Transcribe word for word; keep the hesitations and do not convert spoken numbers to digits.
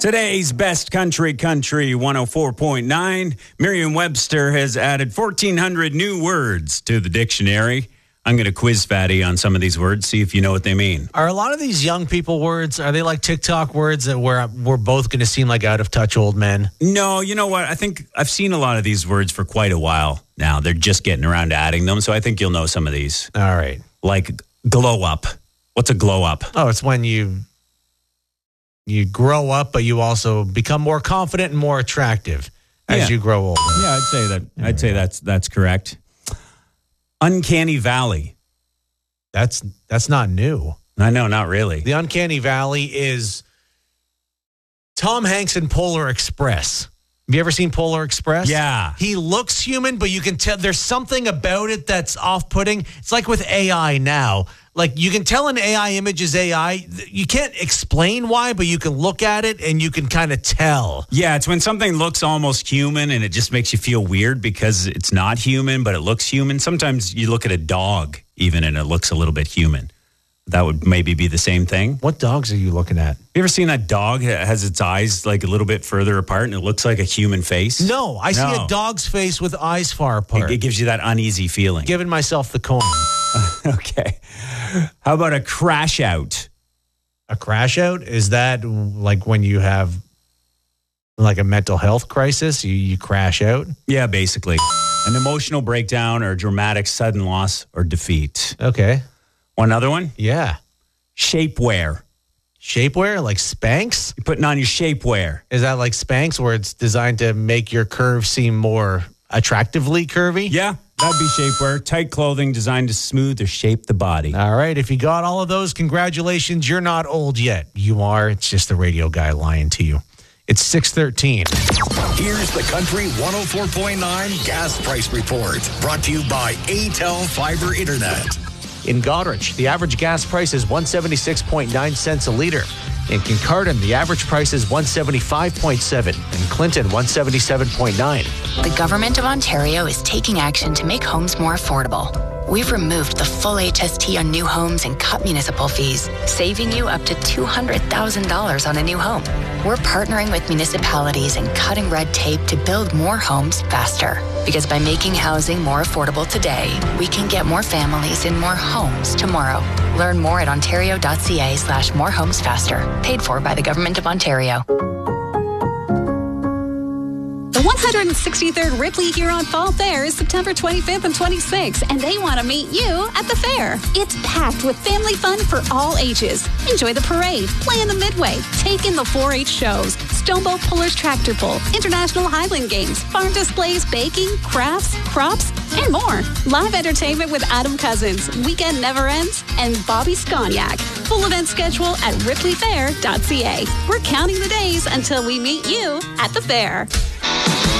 Today's best country, country one oh four point nine. Merriam-Webster has added fourteen hundred new words to the dictionary. I'm going to quiz Fatty on some of these words, see if you know what they mean. Are a lot of these young people words, are they like TikTok words that we're, we're both going to seem like out-of-touch old men? No, you know what? I think I've seen a lot of these words for quite a while now. They're just getting around to adding them, so I think you'll know some of these. All right. Like glow up. What's a glow up? Oh, it's when you you grow up, but you also become more confident and more attractive as Yeah. you grow older. Yeah, I'd say that. I'd say that's that's correct. Uncanny Valley. That's that's not new. I know, not really. The Uncanny Valley is Tom Hanks in Polar Express. Have you ever seen Polar Express? Yeah. He looks human, but you can tell there's something about it that's off-putting. It's like with A I now. Like, you can tell an A I image is A I. You can't explain why, but you can look at it and you can kind of tell. Yeah, it's when something looks almost human and it just makes you feel weird because it's not human, but it looks human. Sometimes you look at a dog even and it looks a little bit human. That would maybe be the same thing. What dogs are you looking at? You ever seen that dog that has its eyes like a little bit further apart and it looks like a human face? No, I see No. a dog's face with eyes far apart. It, it gives you that uneasy feeling. Giving myself the coin. Okay. How about a crash out? A crash out? Is that like when you have like a mental health crisis, you, you crash out? Yeah, basically. An emotional breakdown or dramatic sudden loss or defeat. Okay. One other one? Yeah. Shapewear. Shapewear, like Spanx? You're putting on your shapewear. Is that like Spanx where it's designed to make your curve seem more attractively curvy? Yeah, that'd be shapewear. Tight clothing designed to smooth or shape the body. All right. If you got all of those, congratulations. You're not old yet. You are. It's just the radio guy lying to you. It's six thirteen. Here's the Country one oh four point nine Gas Price Report, brought to you by A T E L Fiber Internet. In Goderich, the average gas price is one hundred seventy-six point nine cents a liter. In Kincardine, the average price is one hundred seventy-five point seven. In Clinton, one hundred seventy-seven point nine. The Government of Ontario is taking action to make homes more affordable. We've removed the full H S T on new homes and cut municipal fees, saving you up to two hundred thousand dollars on a new home. We're partnering with municipalities and cutting red tape to build more homes faster. Because by making housing more affordable today, we can get more families in more homes tomorrow. Learn more at ontario.ca slash more homes faster. Paid for by the Government of Ontario. The one hundred sixty-third Ripley Huron Fall Fair is September twenty-fifth and twenty-sixth, and they want to meet you at the fair. It's packed with family fun for all ages. Enjoy the parade, play in the midway, take in the four H shows, Stoneboat Pullers Tractor Pull, International Highland Games, farm displays, baking, crafts, crops, and more. Live entertainment with Adam Cousins, Weekend Never Ends, and Bobby Scognac. Full event schedule at ripley fair dot c a. We're counting the days until we meet you at the fair.